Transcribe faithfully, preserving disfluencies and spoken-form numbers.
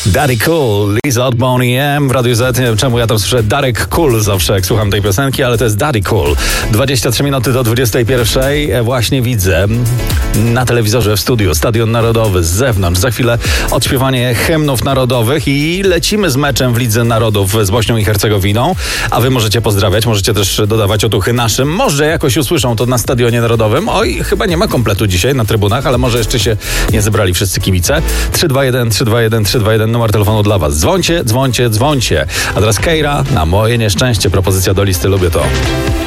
Daddy Cool, Lisa od Bonnie M w Radiu Z. Nie wiem czemu ja tam słyszę Darek Cool zawsze, jak słucham tej piosenki, ale to jest Daddy Cool. dwadzieścia trzy minuty do dwudziestej pierwszej. Właśnie widzę na telewizorze w studiu Stadion Narodowy z zewnątrz. Za chwilę odśpiewanie hymnów narodowych i lecimy z meczem w Lidze Narodów z Bośnią i Hercegowiną. A wy możecie pozdrawiać, możecie też dodawać otuchy naszym. Może jakoś usłyszą to na Stadionie Narodowym. Oj, chyba nie ma kompletu dzisiaj na trybunach, ale może jeszcze się nie zebrali wszyscy kibice. trzy dwa jeden, trzy dwa jeden, trzy dwa jeden, numer telefonu dla was. Dzwońcie, dzwońcie, dzwońcie. A teraz Keira na moje nieszczęście. Propozycja do listy, lubię to.